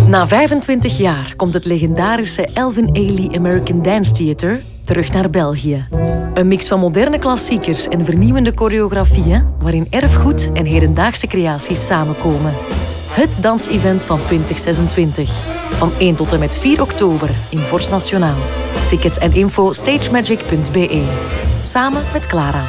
Na 25 jaar komt het legendarische Alvin Ailey American Dance Theatre terug naar België. Een mix van moderne klassiekers en vernieuwende choreografieën waarin erfgoed en hedendaagse creaties samenkomen. Het dansevent van 2026. Van 1 tot en met 4 oktober in Vorst Nationaal. Tickets en info stagemagic.be. Samen met Clara.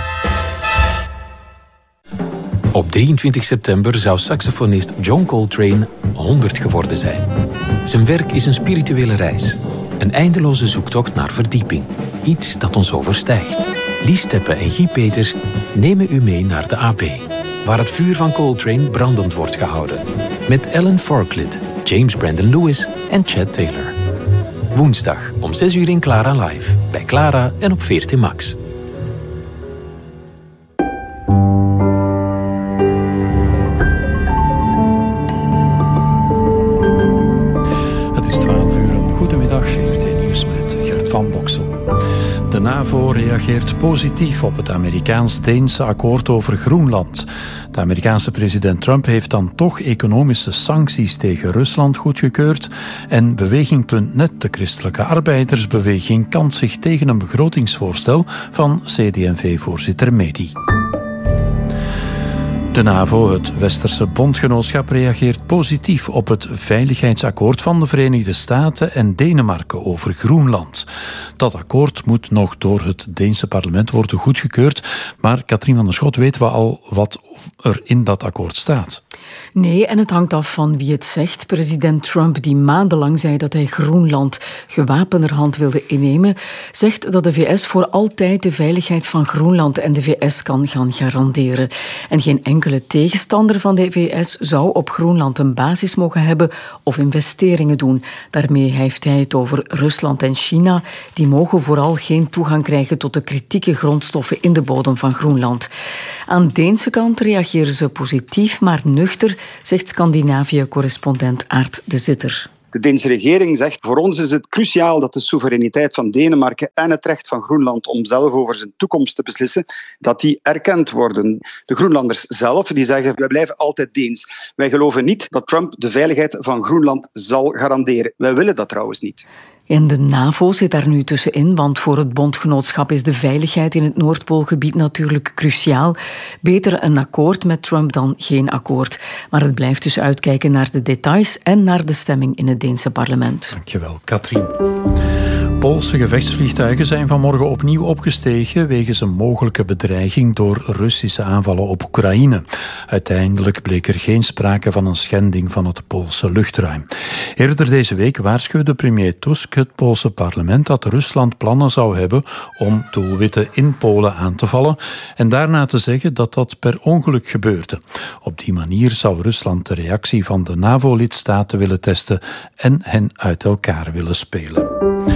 Op 23 september zou saxofonist John Coltrane 100 geworden zijn. Zijn werk is een spirituele reis. Een eindeloze zoektocht naar verdieping. Iets dat ons overstijgt. Lies Teppe en Guy Peters nemen u mee naar de AB, waar het vuur van Coltrane brandend wordt gehouden. Met Ellen Farklid, James Brandon Lewis en Chad Taylor. Woensdag om 6 uur in Clara Live. Bij Clara en op VRT Max. De NAVO reageert positief op het Amerikaans-Deense akkoord over Groenland. De Amerikaanse president Trump heeft dan toch economische sancties tegen Rusland goedgekeurd en Beweging.net, de christelijke arbeidersbeweging, kant zich tegen een begrotingsvoorstel van CD&V-voorzitter Mehdi. De NAVO, het Westerse bondgenootschap, reageert positief op het veiligheidsakkoord van de Verenigde Staten en Denemarken over Groenland. Dat akkoord moet nog door het Deense parlement worden goedgekeurd, maar Katrien van der Schot, weten we al wat er in dat akkoord staat? Nee, en het hangt af van wie het zegt. President Trump, die maandenlang zei dat hij Groenland gewapenderhand wilde innemen, zegt dat de VS voor altijd de veiligheid van Groenland en de VS kan gaan garanderen. En geen enkele tegenstander van de VS zou op Groenland een basis mogen hebben of investeringen doen. Daarmee heeft hij het over Rusland en China. Die mogen vooral geen toegang krijgen tot de kritieke grondstoffen in de bodem van Groenland. Aan Deense kant reageren ze positief, maar nuchter, zegt Scandinavië-correspondent Aart de Zitter. De Deense regering zegt, voor ons is het cruciaal dat de soevereiniteit van Denemarken en het recht van Groenland om zelf over zijn toekomst te beslissen, dat die erkend worden. De Groenlanders zelf die zeggen, wij blijven altijd Deens. Wij geloven niet dat Trump de veiligheid van Groenland zal garanderen. Wij willen dat trouwens niet. En de NAVO zit daar nu tussenin, want voor het bondgenootschap is de veiligheid in het Noordpoolgebied natuurlijk cruciaal. Beter een akkoord met Trump dan geen akkoord. Maar het blijft dus uitkijken naar de details en naar de stemming in het Deense parlement. Dankjewel, Katrien. Poolse gevechtsvliegtuigen zijn vanmorgen opnieuw opgestegen wegens een mogelijke bedreiging door Russische aanvallen op Oekraïne. Uiteindelijk bleek er geen sprake van een schending van het Poolse luchtruim. Eerder deze week waarschuwde premier Tusk het Poolse parlement dat Rusland plannen zou hebben om doelwitten in Polen aan te vallen en daarna te zeggen dat dat per ongeluk gebeurde. Op die manier zou Rusland de reactie van de NAVO-lidstaten willen testen en hen uit elkaar willen spelen.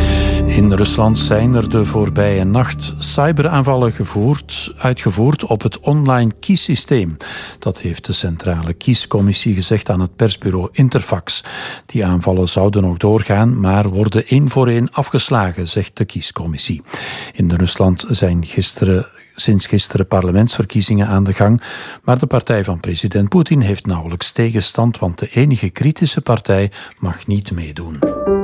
In Rusland zijn er de voorbije nacht cyberaanvallen uitgevoerd op het online kiessysteem. Dat heeft de Centrale Kiescommissie gezegd aan het persbureau Interfax. Die aanvallen zouden nog doorgaan, maar worden 1 voor 1 afgeslagen, zegt de Kiescommissie. In Rusland zijn sinds gisteren parlementsverkiezingen aan de gang, maar de partij van president Poetin heeft nauwelijks tegenstand, want de enige kritische partij mag niet meedoen.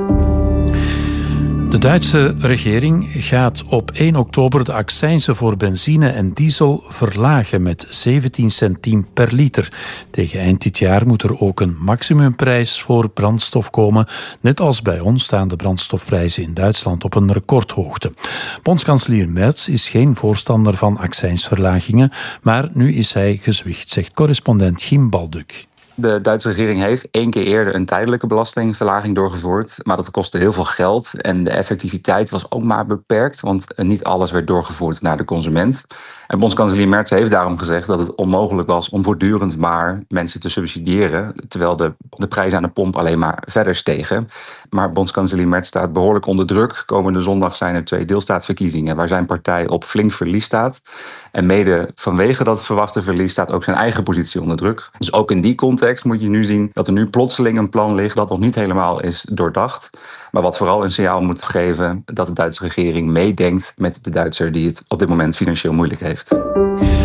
De Duitse regering gaat op 1 oktober de accijnzen voor benzine en diesel verlagen met 17 centiem per liter. Tegen eind dit jaar moet er ook een maximumprijs voor brandstof komen. Net als bij ons staan de brandstofprijzen in Duitsland op een recordhoogte. Bondskanselier Merz is geen voorstander van accijnsverlagingen, maar nu is hij gezwicht, zegt correspondent Gim Balduk. De Duitse regering heeft 1 keer eerder een tijdelijke belastingverlaging doorgevoerd, maar dat kostte heel veel geld en de effectiviteit was ook maar beperkt, want niet alles werd doorgevoerd naar de consument. En bondskanselier Merz heeft daarom gezegd dat het onmogelijk was om voortdurend maar mensen te subsidiëren, terwijl de prijzen aan de pomp alleen maar verder stegen. Maar bondskanselier Merz staat behoorlijk onder druk. Komende zondag zijn er 2 deelstaatsverkiezingen waar zijn partij op flink verlies staat. En mede vanwege dat verwachte verlies staat ook zijn eigen positie onder druk. Dus ook in die context moet je nu zien dat er nu plotseling een plan ligt dat nog niet helemaal is doordacht. Maar wat vooral een signaal moet geven dat de Duitse regering meedenkt met de Duitser die het op dit moment financieel moeilijk heeft. De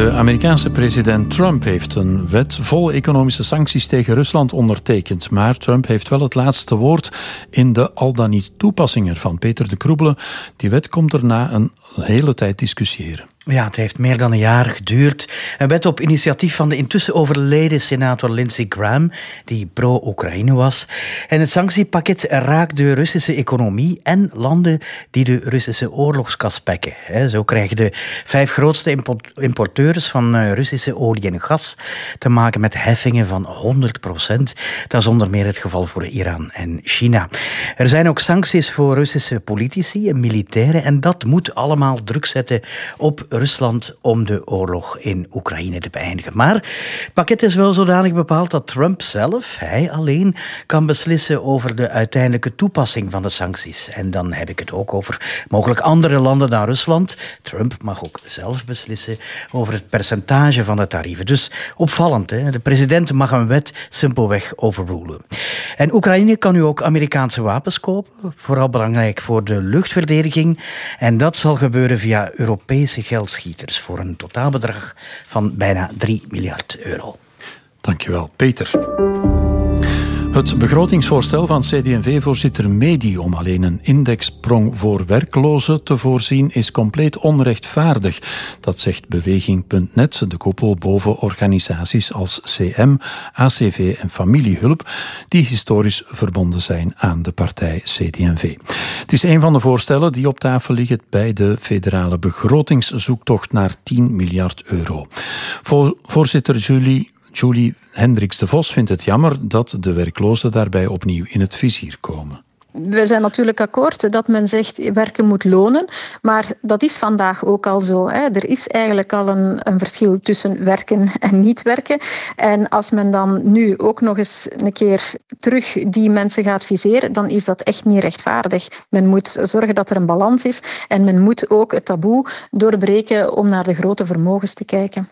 De Amerikaanse president Trump heeft een wet vol economische sancties tegen Rusland ondertekend. Maar Trump heeft wel het laatste woord in de al dan niet toepassing ervan. Peter de Kroebele, die wet komt er na een hele tijd discussiëren. Ja, het heeft meer dan een jaar geduurd. Een wet op initiatief van de intussen overleden senator Lindsey Graham, die pro-Oekraïne was. En het sanctiepakket raakt de Russische economie en landen die de Russische oorlogskas pekken. Zo krijgen de 5 grootste importeurs van Russische olie en gas te maken met heffingen van 100%. Dat is onder meer het geval voor Iran en China. Er zijn ook sancties voor Russische politici en militairen en dat moet allemaal druk zetten op Rusland om de oorlog in Oekraïne te beëindigen. Maar het pakket is wel zodanig bepaald dat Trump zelf, hij alleen, kan beslissen over de uiteindelijke toepassing van de sancties. En dan heb ik het ook over mogelijk andere landen dan Rusland. Trump mag ook zelf beslissen over het percentage van de tarieven. Dus opvallend, hè? De president mag een wet simpelweg overrulen. En Oekraïne kan nu ook Amerikaanse wapens kopen, vooral belangrijk voor de luchtverdediging. En dat zal gebeuren via Europese geldschieters voor een totaalbedrag van bijna 3 miljard euro. Dankjewel, Peter. Het begrotingsvoorstel van CD&V-voorzitter Mehdi om alleen een indexsprong voor werklozen te voorzien is compleet onrechtvaardig. Dat zegt Beweging.net, de koepel boven organisaties als CM, ACV en Familiehulp, die historisch verbonden zijn aan de partij CD&V. Het is een van de voorstellen die op tafel liggen bij de federale begrotingszoektocht naar 10 miljard euro. Voorzitter Julie Hendricks de Vos vindt het jammer dat de werklozen daarbij opnieuw in het vizier komen. We zijn natuurlijk akkoord dat men zegt werken moet lonen, maar dat is vandaag ook al zo. Er is eigenlijk al een verschil tussen werken en niet werken. En als men dan nu ook nog eens een keer terug die mensen gaat viseren, dan is dat echt niet rechtvaardig. Men moet zorgen dat er een balans is en men moet ook het taboe doorbreken om naar de grote vermogens te kijken.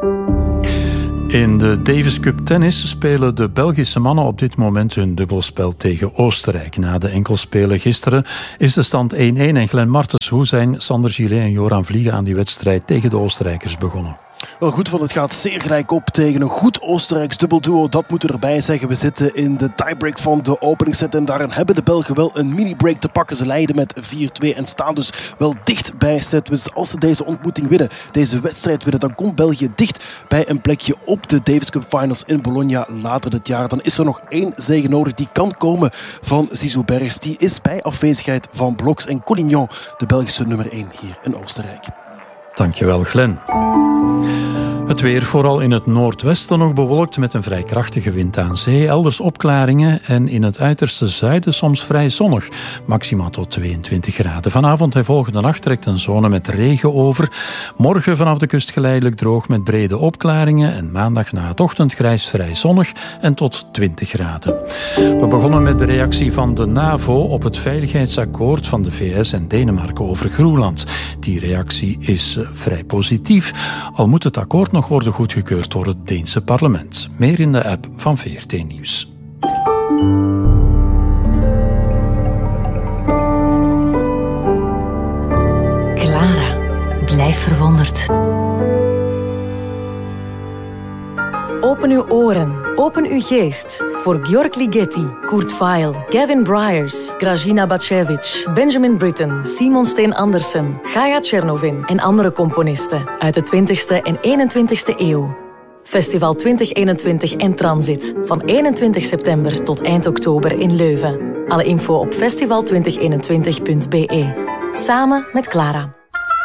In de Davis Cup tennis spelen de Belgische mannen op dit moment hun dubbelspel tegen Oostenrijk. Na de enkelspelen gisteren is de stand 1-1 en Glenn Martens. Hoe zijn Sander Gillet en Joran Vliegen aan die wedstrijd tegen de Oostenrijkers begonnen? Wel goed, want het gaat zeer gelijk op tegen een goed Oostenrijks dubbelduo. Dat moeten we erbij zeggen. We zitten in de tiebreak van de openingsset en daarin hebben de Belgen wel een mini-break te pakken. Ze leiden met 4-2 en staan dus wel dicht bij setwinst. Als ze deze ontmoeting winnen, deze wedstrijd winnen, dan komt België dicht bij een plekje op de Davis Cup Finals in Bologna later dit jaar. Dan is er nog 1 zege nodig. Die kan komen van Zizou Bergs. Die is bij afwezigheid van Bloks en Collignon, de Belgische nummer 1 hier in Oostenrijk. Dankjewel, Glenn. Het weer, vooral in het noordwesten nog bewolkt met een vrij krachtige wind aan zee. Elders opklaringen en in het uiterste zuiden soms vrij zonnig. Maximaal tot 22 graden. Vanavond en volgende nacht trekt een zone met regen over. Morgen vanaf de kust geleidelijk droog met brede opklaringen. En maandag na het ochtendgrijs vrij zonnig en tot 20 graden. We begonnen met de reactie van de NAVO op het veiligheidsakkoord van de VS en Denemarken over Groenland. Die reactie is vrij positief, al moet het akkoord nog worden goedgekeurd door het Deense parlement. Meer in de app van VRT Nieuws. Clara, blijf verwonderd. Open uw oren, open uw geest. Voor Georg Ligeti, Kurt Weill, Gavin Bryars, Grażyna Bacevich, Benjamin Britten, Simon Steen Andersen, Gaia Tchernovin en andere componisten uit de 20e en 21e eeuw. Festival 2021 en Transit, van 21 september tot eind oktober in Leuven. Alle info op festival2021.be. Samen met Clara.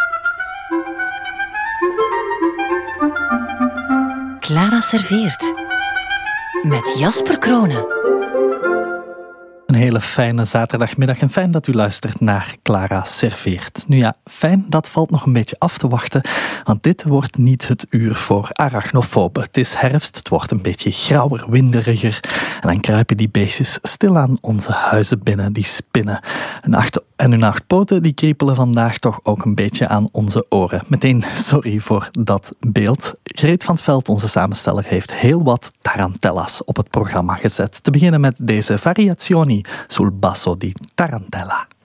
Clara serveert. Met Jasper Kronen. Een hele fijne zaterdagmiddag en fijn dat u luistert naar Clara serveert. Nu ja, fijn, dat valt nog een beetje af te wachten, want dit wordt niet het uur voor arachnofoben. Het is herfst, het wordt een beetje grauwer, winderiger en dan kruipen die beestjes stilaan onze huizen binnen, die spinnen. Hun 8 poten die kriepelen vandaag toch ook een beetje aan onze oren. Meteen sorry voor dat beeld. Greet van 't Veld, onze samensteller, heeft heel wat tarantellas op het programma gezet. Te beginnen met deze variazioni sul basso di tarantella.